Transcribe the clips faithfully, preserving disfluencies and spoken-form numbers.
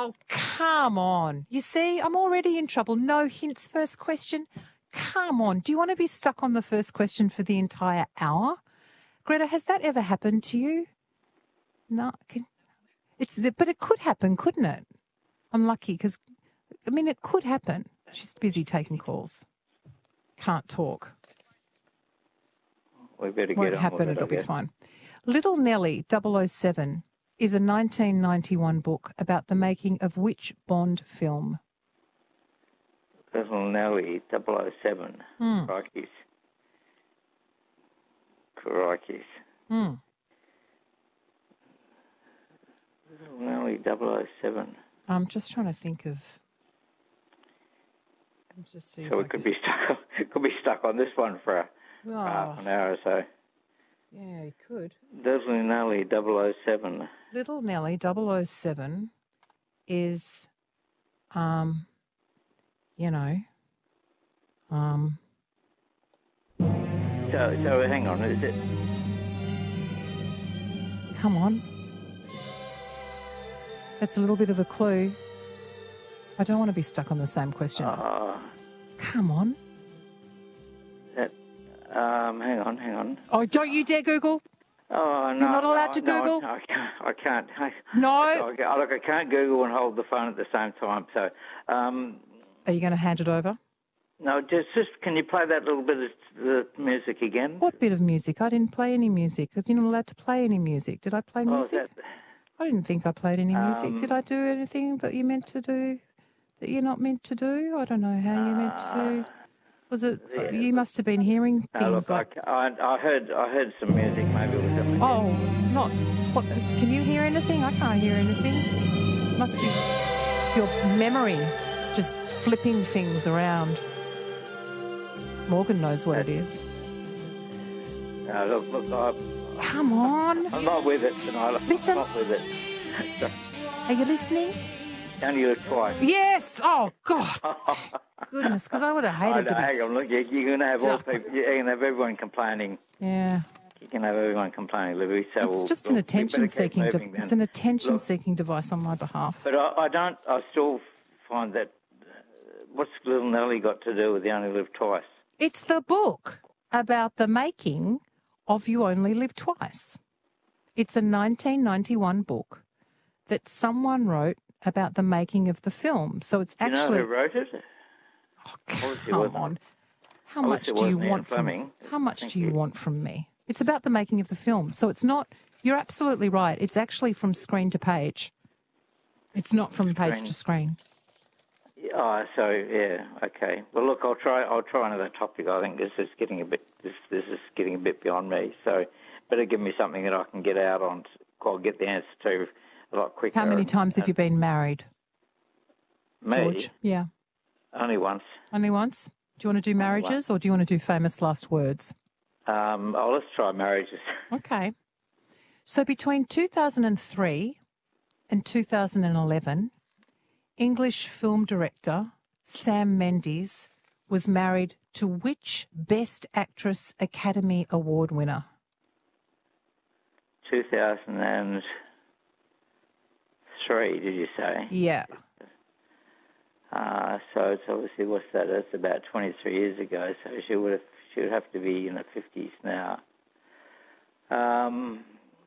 Oh, come on. You see, I'm already in trouble. No hints first question. Come on. Do you want to be stuck on the first question for the entire hour? Greta, has that ever happened to you? No. Can, it's, but it could happen, couldn't it? I'm lucky because, I mean, it could happen. She's busy taking calls. Can't talk. We better get Won't on happen, with it, it'll I be guess. fine. Little Nelly double oh seven is a nineteen ninety-one book about the making of which Bond film? Little Nelly double oh seven. Hmm. Crikey's. Crikey's. Hmm. Little Nelly double oh seven. I'm just trying to think of... Let's just see So if we I could can- be stuck. Could be stuck on this one for a, Oh, half an hour or so. yeah, you could. Little Nelly double oh seven. Little Nelly double oh seven is, um, you know, um... So, so hang on, is it? Come on. That's a little bit of a clue. I don't want to be stuck on the same question. Uh, Come on. that, um, hang on, hang on. Oh, don't you dare Google. Oh, no. You're not allowed no, to no, Google? I can't. I can't. I, No. I, look, I can't Google and hold the phone at the same time. So, um, Are you going to hand it over? no, just, just can you play that little bit of the music again? What bit of music? I didn't play any music because you're not allowed to play any music. Did I play Oh, music? that, I didn't think I played any music. Um, Did I do anything that you meant to do that you're not meant to do? I don't know how you meant to do. Was it? yeah, you must have been hearing no, things look, like. I, I, I heard, I heard some music. Maybe it was something. Oh, not. What? Can you hear anything? I can't hear anything. Must be your memory just flipping things around. Morgan knows what it is. No, look, look, I, Come on. I'm not with it tonight. Listen. I'm not with it. Are you listening? Only look twice. Yes. Oh, God. Goodness, because I would have I hated know, to be hang on, look, you- you're going to have all stuck. people, you're going to have everyone complaining. Yeah. You can have everyone complaining, Libby. So It's we'll, just we'll, an attention-seeking. De- De- it's an attention-seeking device on my behalf. But I, I don't. I still find that. Uh, what's Little Nelly got to do with You Only Live Twice? It's the book about the making of You Only Live Twice. It's a nineteen ninety-one book that someone wrote about the making of the film. So it's Do you actually. know who wrote it? Oh, Obviously come wasn't. on. How much Obviously do you wasn't Ian want from Fleming. How much Thank do you you. want from me? It's about the making of the film. So it's not. You're absolutely right. It's actually from screen to page. It's not from page Screen. to screen. Oh, so yeah, okay. Well, look, I'll try. I'll try another topic. I think this is getting a bit. This this is getting a bit beyond me. So, better give me something that I can get out on. I'll get the answer to a lot quicker. How many and- times have you been married, Me? George? Yeah. Only once. Only once? Do you want to do marriages or do you want to do famous last words? Um, oh, let's try marriages. Okay. So between two thousand three and two thousand eleven, English film director Sam Mendes was married to which Best Actress Academy Award winner? two thousand three, did you say? Yeah. Uh, so it's obviously, what's that? That's about twenty-three years ago. So she would have, she would have to be in her fifties now. Um,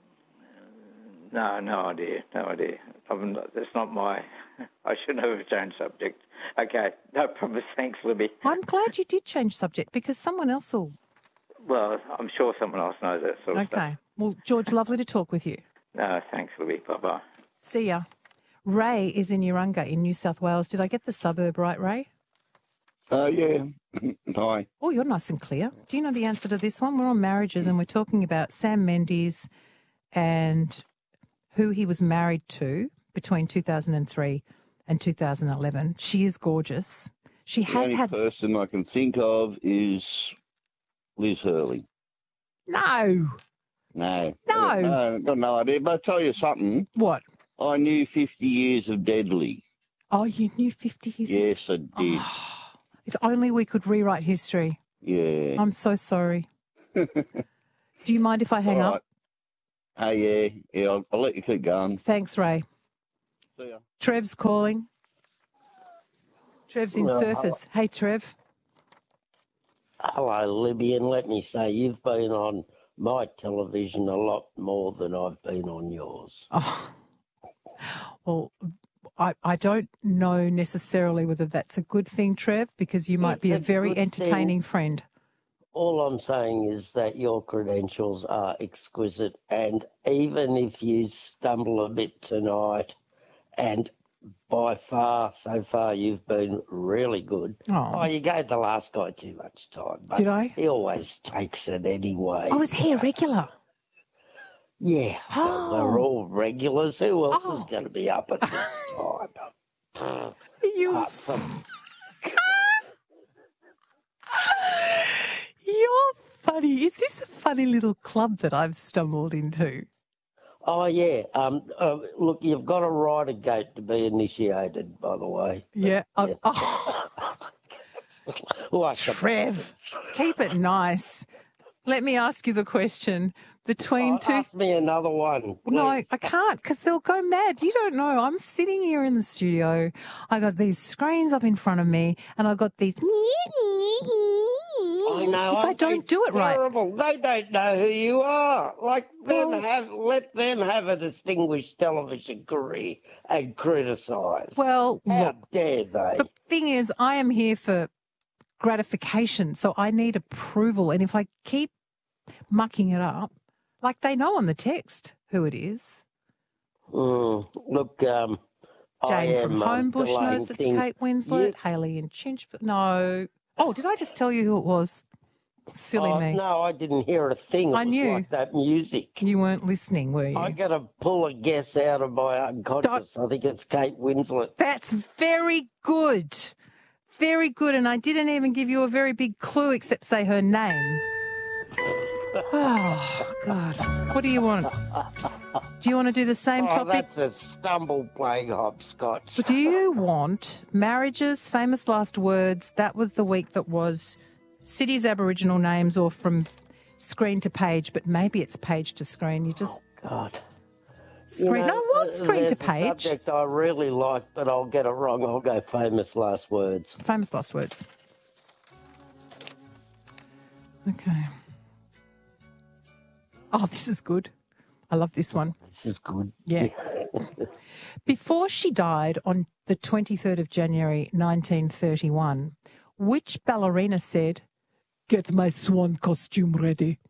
no, no idea, no idea. I'm not, that's not my. I shouldn't have changed subject. Okay, no problem. Thanks, Libby. I'm glad you did change subject because someone else will. Well, I'm sure someone else knows that sort of stuff. Okay. Well, George, lovely to talk with you. No, thanks, Libby. Bye bye. See ya. Ray is in Urunga in New South Wales. Did I get the suburb right, Ray? Uh, yeah. Hi. Oh, you're nice and clear. Do you know the answer to this one? We're on marriages and we're talking about Sam Mendes and who he was married to between two thousand three and two thousand eleven. She is gorgeous. She The has only had... person I can think of is Liz Hurley. No. No. No. No, got no idea. But I'll tell you something. What? I knew fifty years of Deadly. Oh, you knew fifty years? Yes, I did. Oh, if only we could rewrite history. Yeah. I'm so sorry. Do you mind if I hang All up? right. Hey, yeah. Yeah, I'll, I'll let you keep going. Thanks, Ray. See ya. Trev's calling. Trev's in Well, Surfers. Hey, Trev. hello, Libby, and let me say you've been on my television a lot more than I've been on yours. Oh, well, I, I don't know necessarily whether that's a good thing, Trev, because you might It's be a a very good entertaining thing. friend. All I'm saying is that your credentials are exquisite, and even if you stumble a bit tonight, and by far, so far, you've been really good. Oh, Oh, you gave the last guy too much time, but did I? he always takes it anyway. I was here regular. Yeah, well, we're Oh, all regulars. Who else is oh, going to be up at this time? you, Apart from you're funny. Is this a funny little club that I've stumbled into? Oh, yeah. Um, uh, look, you've got to ride a gate to be initiated, by the way. Yeah. Yeah. Oh, Like the Trev, bastards. keep it nice. Let me ask you the question. Between Oh, two... ask me another one, No, I, please. I can't because they'll go mad. You don't know. I'm sitting here in the studio. I got these screens up in front of me and I got these... I know. If I don't it's do it right. terrible. They don't know who you are. Like, them Well- have, let them have a distinguished television career and criticise. Well, How look, dare they? the thing is, I am here for gratification, so I need approval. And if I keep mucking it up, like they know on the text who it is. Mm, look, um, I Jane from am, um, Homebush delaying knows it's things. Kate Winslet. You- Hayley in Chinchville. No. Oh, did I just tell you who it was? Silly Oh, me. no, I didn't hear a thing. It I was knew. like that music. You weren't listening, were you? I got to pull a guess out of my unconscious. I think it's Kate Winslet. That's very good. Very good. And I didn't even give you a very big clue except say her name. Oh, God. What do you want? Do you want to do the same Oh, topic? that's a stumble playing hopscotch. Do you want marriages, famous last words? That was the week that was cities, Aboriginal names, or from screen to page, but maybe it's page to screen. You just God. screen. You know, no, it was screen there's to a page. subject I really like, but I'll get it wrong. I'll go famous last words. Famous last words. Okay. Oh, this is good. I love this one. This is good. Yeah. Before she died on the twenty-third of January nineteen thirty-one, which ballerina said, "Get my swan costume ready"?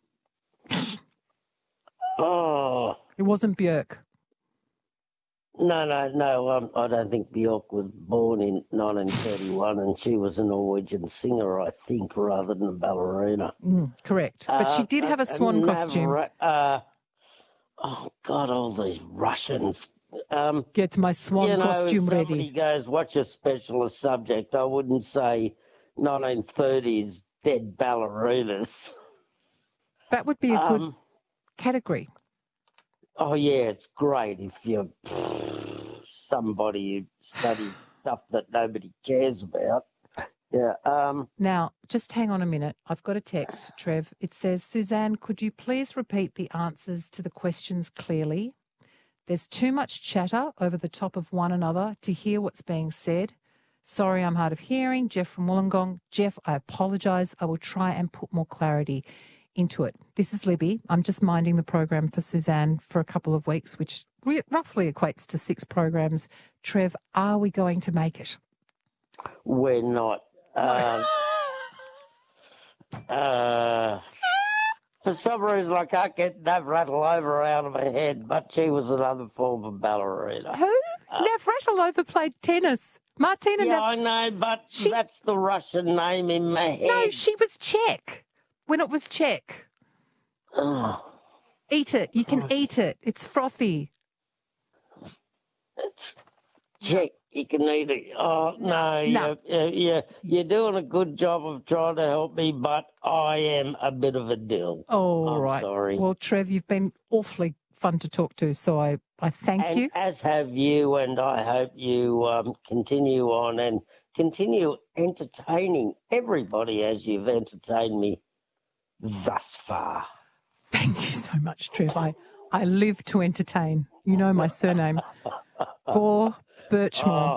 Oh, It wasn't Björk. no, no, no. Um, I don't think Björk was born in nineteen thirty-one, and she was a Norwegian singer, I think, rather than a ballerina. Mm, correct. But she Uh, did have a uh, swan Navra- costume. Uh, oh, God, all these Russians. Um, Get my swan you know, costume if somebody ready. goes, what's your specialist subject? I wouldn't say nineteen thirties dead ballerinas. That would be a good Um, category. oh, yeah, it's great if you're somebody who studies stuff that nobody cares about. Yeah. Um, Now, just hang on a minute. I've got a text, Trev. It says, Suzanne, could you please repeat the answers to the questions clearly? There's too much chatter over the top of one another to hear what's being said. Sorry, I'm hard of hearing. Jeff from Wollongong. Jeff, I apologise. I will try and put more clarity into it. This is Libby. I'm just minding the program for Suzanne for a couple of weeks, which re- roughly equates to six programs. Trev, are we going to make it? we're not. Uh, uh, for some reason, I can't get that rattle over out of my head, but she was another form of ballerina. Who? Navratilova played tennis. Martina Yeah, Nav- I know, but She- that's the Russian name in my head. No, she was Czech when it was Czech. Oh, Eat it. You can eat it. It's frothy. it's Czech. You can eat it. Oh, no, No. You're, you're, you're doing a good job of trying to help me, but I am a bit of a dill. Oh, I'm right. sorry. Well, Trev, you've been awfully fun to talk to, so I, I thank And you. as have you, and I hope you um, continue on and continue entertaining everybody as you've entertained me thus far. Thank you so much, Trev. I, I live to entertain. You know my surname. Gore Birchmore. Ah,